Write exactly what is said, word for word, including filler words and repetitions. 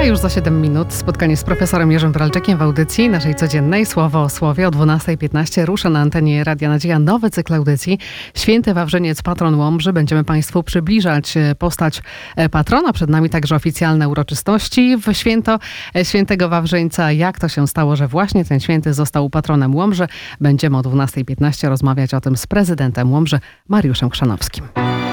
już za siedem minut spotkanie z profesorem Jerzym Bralczykiem w audycji naszej codziennej Słowo o Słowie o dwunasta piętnaście rusza na antenie Radia Nadzieja nowy cykl audycji Święty Wawrzyniec, patron Łomży. Będziemy Państwu przybliżać postać patrona. Przed nami także oficjalne uroczystości w święto Świętego Wawrzyńca. Jak to się stało, że właśnie ten święty został patronem Łomży? Będziemy o dwunasta piętnaście rozmawiać o tym z prezydentem Łomży, Mariuszem Chrzanowskim.